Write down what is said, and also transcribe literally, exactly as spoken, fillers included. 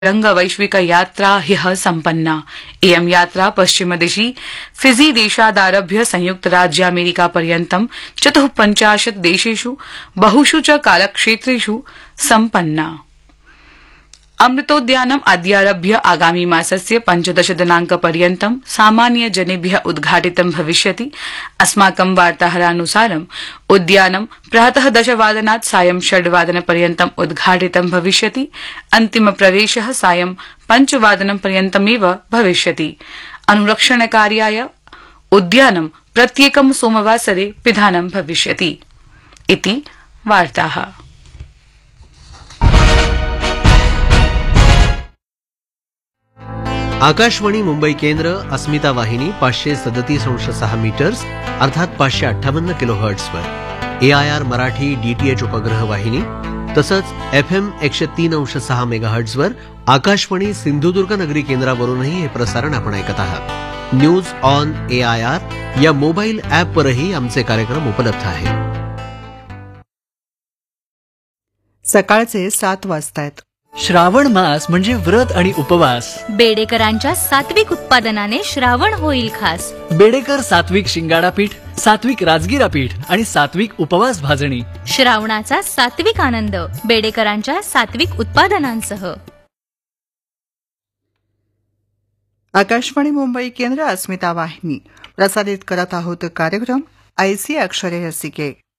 रंग वैश्विक यात्रा ह्यः सम्पन्ना। इयं यात्रा पश्चिमदिशि फिजी देशादारभ्य संयुक्तराज्यामेरिकापर्यन्तं चतुःपञ्चाशत् देशेषु बहुषु च कालक्षेत्रेषु सम्पन्ना। अमृतोद्यानम् अद्यारभ्य आगामी मासस्य पञ्चदश दिनांकपर्यन्तं सामान्यजनेभ्यः उद्घाटितं भविष्यति। अस्माकं वार्ताहरानुसारम् उद्यानं प्रातः दशवादनात् सायं षड्वादनपर्यन्तम् उद्घाटितं भविष्यति। अन्तिमप्रवेशः सायं पञ्चवादनं पर्यन्तमेव भविष्यति। अनुरक्षणकार्याय उद्यानं प्रत्येकं सोमवासरे पिधानं भविष्यति इति वार्ताः। आकाशवाणी मुंबई केंद्र अस्मिता वाहिनी पाचशे सदतीस अंश सहा मीटर्स अर्थात पाचशे अठ्ठावन्न kilo हर्ट्सवर, A I R Marathi DTH उपग्रह वाहिनी तसंच एफ एम एकशे तीन अंश सहा मेगा हर्ट्सवर आकाशवाणी सिंधुदुर्ग नगरी केंद्रावरूनही हे प्रसारण आपण ऐकत आहात। News on A I R या मोबाईल ॲपवरही आमचे कार्यक्रम उपलब्ध आहेत। सकाळचे सात वाजतायत। श्रावण मास म्हणजे व्रत आणि उपवास। बेडेकरांच्या सात्विक उत्पादनाने श्रावण होईल खास। बेडेकर सात्विक शिंगाडा पीठ, सात्विक राजगिरा पीठ आणि सात्विक उपवास भाजणी। श्रावणाचा सात्विक आनंद बेडेकरांच्या सात्विक उत्पादनांसह। आकाशवाणी मुंबई केंद्र अस्मिता वाहिनी प्रसारित करत आहोत कार्यक्रम ऐसी अक्षरे रसिके।